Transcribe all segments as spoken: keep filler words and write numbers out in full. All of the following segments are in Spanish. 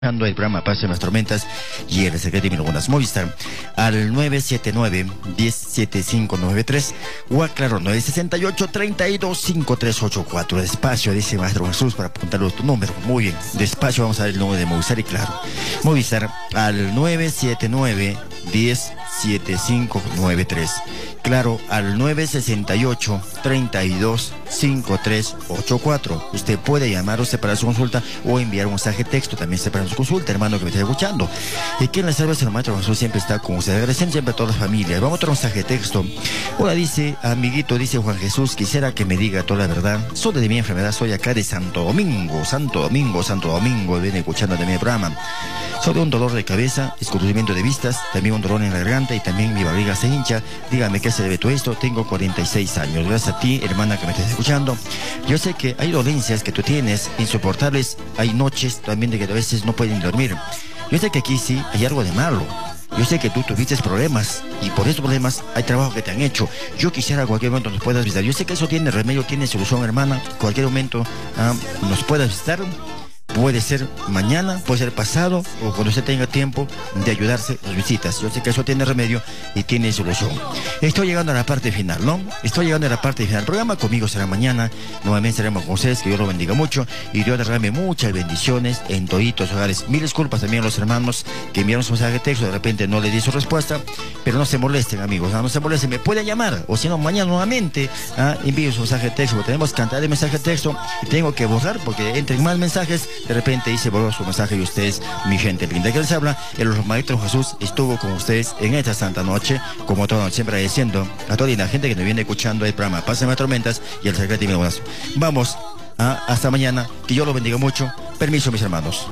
el programa Paz en las Tormentas y el secreto de algunas Movistar al nueve siete nueve, uno cero siete cinco nueve tres o a claro nueve seis ocho, tres dos cinco tres ocho cuatro. Despacio, dice Maestro Jesús, para apuntarlo tu número. Muy bien, despacio, vamos a ver el número de Movistar y claro Movistar al nueve siete nueve, uno cero siete cinco nueve tres, claro al nueve seis ocho, tres dos cinco tres ocho cuatro. Usted puede llamar usted para su consulta o enviar un mensaje de texto, también se para su consulta, hermano que me está escuchando. Y aquí en las selvas el Maestro Jesús siempre está con usted, agradecen siempre a todas las familias. Vamos a otro mensaje de texto. Hola, dice, amiguito, dice Juan Jesús, quisiera que me diga toda la verdad sobre de mi enfermedad. Soy acá de Santo Domingo, Santo Domingo, Santo Domingo, viene escuchando de mi programa. Soy de un dolor de cabeza, escurrimiento de vistas, también un dolor en la garganta y también mi barriga se hincha. Dígame qué se debe todo esto. Tengo cuarenta y seis años. Gracias a ti, hermana, que me estés escuchando. Yo sé que hay dolencias que tú tienes insoportables. Hay noches también de que a veces no pueden dormir. Yo sé que aquí sí hay algo de malo. Yo sé que tú tuviste problemas y por esos problemas hay trabajo que te han hecho. Yo quisiera a cualquier momento nos puedas visitar. Yo sé que eso tiene remedio, tiene solución, hermana. Cualquier momento ah, nos puedas visitar. Puede ser mañana, puede ser pasado o cuando usted tenga tiempo de ayudarse las visitas. Yo sé que eso tiene remedio y tiene solución. Estoy llegando a la parte final, ¿no? Estoy llegando a la parte final. El programa conmigo será mañana. Nuevamente estaremos con ustedes. Que Dios lo bendiga mucho y Dios derrame muchas bendiciones en toditos hogares. Mil disculpas también a los hermanos que enviaron su mensaje de texto. De repente no les di su respuesta, pero no se molesten, amigos. No, no se molesten. Me pueden llamar o si no, mañana nuevamente ¿ah? envío su mensaje de texto. Porque tenemos cantidad de mensajes de texto y tengo que borrar porque entren más mensajes. De repente hice borrar su mensaje y ustedes, mi gente linda que les habla, el Maestro Jesús estuvo con ustedes en esta santa noche, como toda noche, siempre agradeciendo a toda la gente que nos viene escuchando el programa Paz en las Tormentas y el secreto de mi abrazo. Vamos, a, hasta mañana, que Dios lo bendiga mucho. Permiso, mis hermanos.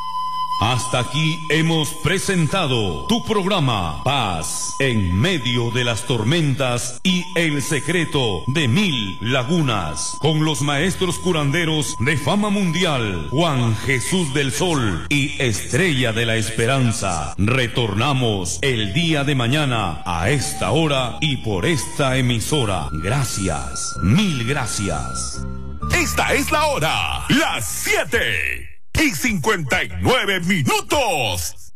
Hasta aquí hemos presentado tu programa Paz en medio de las tormentas y el secreto de mil lagunas, con los maestros curanderos de fama mundial, Juan Jesús del Sol y Estrella de la Esperanza. Retornamos el día de mañana a esta hora y por esta emisora. Gracias, mil gracias. Esta es la hora, las siete y cincuenta y nueve minutos.